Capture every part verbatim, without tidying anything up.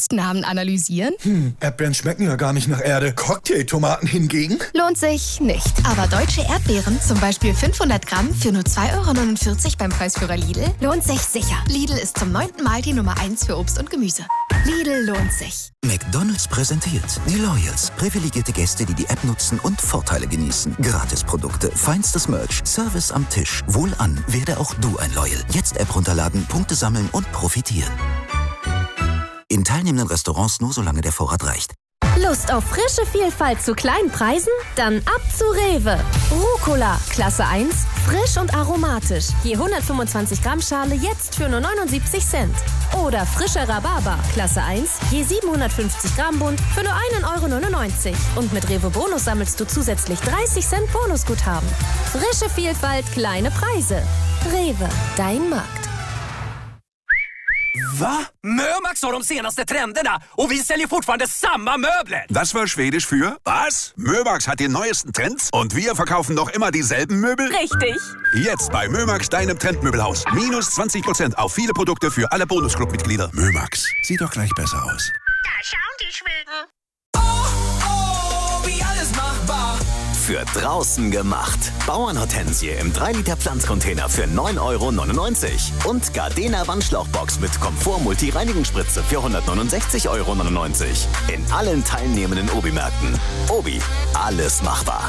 Kunstnamen analysieren? Hm, Erdbeeren schmecken ja gar nicht nach Erde. Cocktailtomaten hingegen? Lohnt sich nicht. Aber deutsche Erdbeeren, zum Beispiel fünfhundert Gramm für nur zwei Euro neunundvierzig beim Preisführer Lidl, lohnt sich sicher. Lidl ist zum neunten Mal die Nummer eins für Obst und Gemüse. Lidl lohnt sich. McDonald's präsentiert die Loyals. Privilegierte Gäste, die die App nutzen und Vorteile genießen. Gratisprodukte, feinstes Merch, Service am Tisch. Wohlan, werde auch du ein Loyal. Jetzt App runterladen, Punkte sammeln und profitieren. In teilnehmenden Restaurants nur solange der Vorrat reicht. Lust auf frische Vielfalt zu kleinen Preisen? Dann ab zu Rewe. Rucola, Klasse eins, frisch und aromatisch. Je hundertfünfundzwanzig Gramm Schale jetzt für nur neunundsiebzig Cent. Oder frischer Rhabarber, Klasse eins, je siebenhundertfünfzig Gramm Bund für nur einen Euro neunundneunzig. Und mit Rewe Bonus sammelst du zusätzlich dreißig Cent Bonusguthaben. Frische Vielfalt, kleine Preise. Rewe, dein Markt. Va? Mömax har de senaste trenderna och vi säljer fortfarande samma möbler. Das war Schwedisch für was? Mömax hat die neuesten Trends und wir verkaufen noch immer dieselben Möbel? Richtig. Jetzt bei Mömax, deinem Trendmöbelhaus. Minus zwanzig Prozent auf viele Produkte für alle Bonusclub-Mitglieder. Mömax, sieht doch gleich besser aus. Da schauen die Schweden. Oh, oh, wie alles machbar. Für draußen gemacht. Bauernhortensie im drei Liter Pflanzcontainer für neun Euro neunundneunzig. Und Gardena Wandschlauchbox mit Komfort-Multi-Reinigungsspritze für hundertneunundsechzig Euro neunundneunzig. In allen teilnehmenden Obi-Märkten. Obi, alles machbar.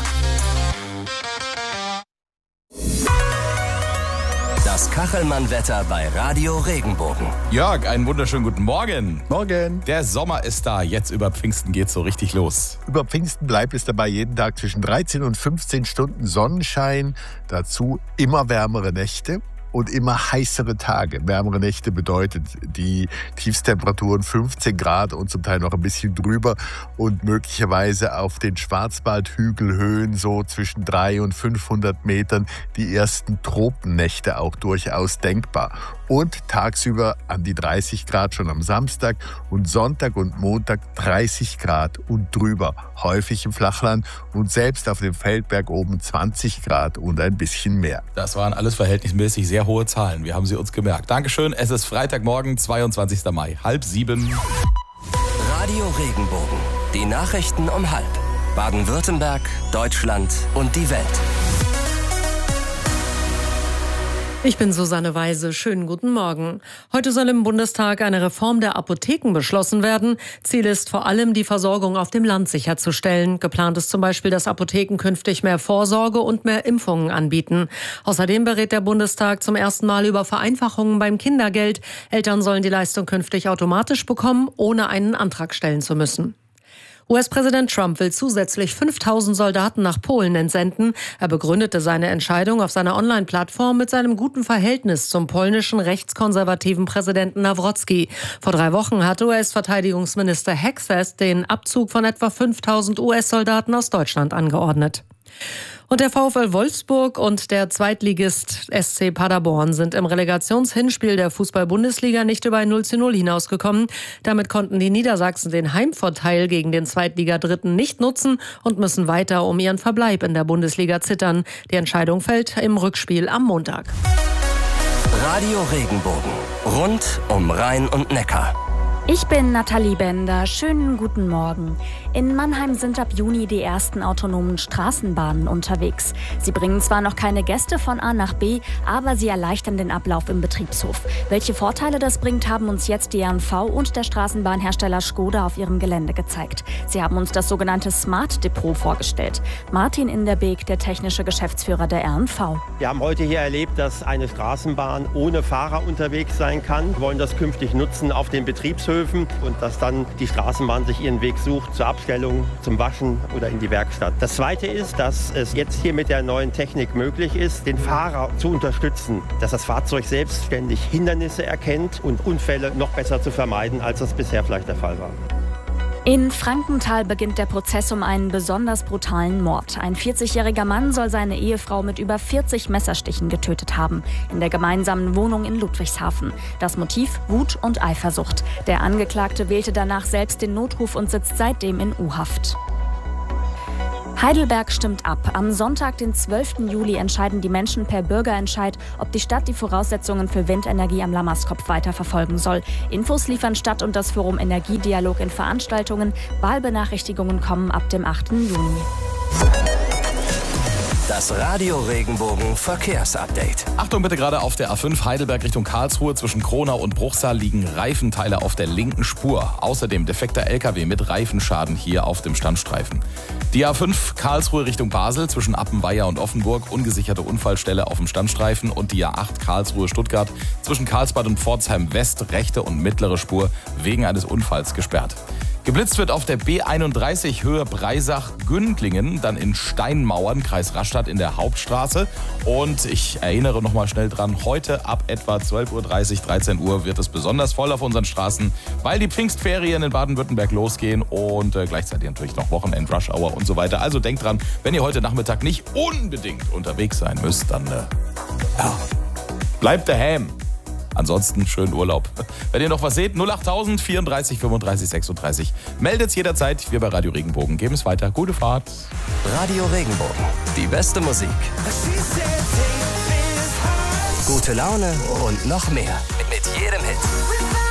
Das Kachelmann-Wetter bei Radio Regenbogen. Jörg, einen wunderschönen guten Morgen. Morgen. Der Sommer ist da. Jetzt über Pfingsten geht's so richtig los. Über Pfingsten bleibt es dabei jeden Tag zwischen dreizehn und fünfzehn Stunden Sonnenschein. Dazu immer wärmere Nächte und immer heißere Tage. Wärmere Nächte bedeutet die Tiefstemperaturen fünfzehn Grad und zum Teil noch ein bisschen drüber und möglicherweise auf den Schwarzwaldhügelhöhen so zwischen dreihundert und fünfhundert Metern die ersten Tropennächte auch durchaus denkbar. Und tagsüber an die dreißig Grad schon am Samstag und Sonntag und Montag dreißig Grad und drüber, häufig im Flachland und selbst auf dem Feldberg oben zwanzig Grad und ein bisschen mehr. Das waren alles verhältnismäßig sehr hohe Zahlen. Wir haben sie uns gemerkt. Dankeschön. Es ist Freitagmorgen, zweiundzwanzigster Mai, halb sieben. Radio Regenbogen. Die Nachrichten um halb. Baden-Württemberg, Deutschland und die Welt. Ich bin Susanne Weise. Schönen guten Morgen. Heute soll im Bundestag eine Reform der Apotheken beschlossen werden. Ziel ist vor allem, die Versorgung auf dem Land sicherzustellen. Geplant ist zum Beispiel, dass Apotheken künftig mehr Vorsorge und mehr Impfungen anbieten. Außerdem berät der Bundestag zum ersten Mal über Vereinfachungen beim Kindergeld. Eltern sollen die Leistung künftig automatisch bekommen, ohne einen Antrag stellen zu müssen. U S-Präsident Trump will zusätzlich fünftausend Soldaten nach Polen entsenden. Er begründete seine Entscheidung auf seiner Online-Plattform mit seinem guten Verhältnis zum polnischen rechtskonservativen Präsidenten Nawrocki. Vor drei Wochen hat U S-Verteidigungsminister Hegseth den Abzug von etwa fünftausend U S-Soldaten aus Deutschland angeordnet. Und der VfL Wolfsburg und der Zweitligist S C Paderborn sind im Relegationshinspiel der Fußball-Bundesliga nicht über ein null zu null hinausgekommen. Damit konnten die Niedersachsen den Heimvorteil gegen den Zweitligadritten nicht nutzen und müssen weiter um ihren Verbleib in der Bundesliga zittern. Die Entscheidung fällt im Rückspiel am Montag. Radio Regenbogen. Rund um Rhein und Neckar. Ich bin Nathalie Bender. Schönen guten Morgen. In Mannheim sind ab Juni die ersten autonomen Straßenbahnen unterwegs. Sie bringen zwar noch keine Gäste von A nach B, aber sie erleichtern den Ablauf im Betriebshof. Welche Vorteile das bringt, haben uns jetzt die R N V und der Straßenbahnhersteller Škoda auf ihrem Gelände gezeigt. Sie haben uns das sogenannte Smart Depot vorgestellt. Martin Inderbeek, der technische Geschäftsführer der R N V. Wir haben heute hier erlebt, dass eine Straßenbahn ohne Fahrer unterwegs sein kann. Wir wollen das künftig nutzen auf den Betriebshöfen und dass dann die Straßenbahn sich ihren Weg sucht zur Abstellung, zum Waschen oder in die Werkstatt. Das Zweite ist, dass es jetzt hier mit der neuen Technik möglich ist, den Fahrer zu unterstützen, dass das Fahrzeug selbstständig Hindernisse erkennt und Unfälle noch besser zu vermeiden, als das bisher vielleicht der Fall war. In Frankenthal beginnt der Prozess um einen besonders brutalen Mord. Ein vierzigjähriger Mann soll seine Ehefrau mit über vierzig Messerstichen getötet haben. In der gemeinsamen Wohnung in Ludwigshafen. Das Motiv: Wut und Eifersucht. Der Angeklagte wählte danach selbst den Notruf und sitzt seitdem in U-Haft. Heidelberg stimmt ab. Am Sonntag, den zwölften Juli, entscheiden die Menschen per Bürgerentscheid, ob die Stadt die Voraussetzungen für Windenergie am Lammerskopf weiterverfolgen soll. Infos liefern Stadt und das Forum Energiedialog in Veranstaltungen. Wahlbenachrichtigungen kommen ab dem achten Juni. Das Radio Regenbogen Verkehrsupdate. Achtung bitte, gerade auf der A fünf Heidelberg Richtung Karlsruhe zwischen Kronau und Bruchsal liegen Reifenteile auf der linken Spur. Außerdem defekter L K W mit Reifenschaden hier auf dem Standstreifen. Die A fünf Karlsruhe Richtung Basel zwischen Appenweier und Offenburg, ungesicherte Unfallstelle auf dem Standstreifen. Und die A acht Karlsruhe Stuttgart zwischen Karlsbad und Pforzheim West, rechte und mittlere Spur wegen eines Unfalls gesperrt. Geblitzt wird auf der B einunddreißig Höhe Breisach-Güntlingen, dann in Steinmauern, Kreis Rastatt in der Hauptstraße. Und ich erinnere noch mal schnell dran, heute ab etwa zwölf Uhr dreißig, dreizehn Uhr wird es besonders voll auf unseren Straßen, weil die Pfingstferien in Baden-Württemberg losgehen und äh, gleichzeitig natürlich noch Wochenend, Rush Hour und so weiter. Also denkt dran, wenn ihr heute Nachmittag nicht unbedingt unterwegs sein müsst, dann äh, ja, bleibt daheim. Ansonsten schönen Urlaub. Wenn ihr noch was seht, null achttausend vierunddreißig fünfunddreißig sechsunddreißig. Meldet's jederzeit. Wir bei Radio Regenbogen geben es weiter. Gute Fahrt. Radio Regenbogen. Die beste Musik. Gute Laune und noch mehr. Mit jedem Hit.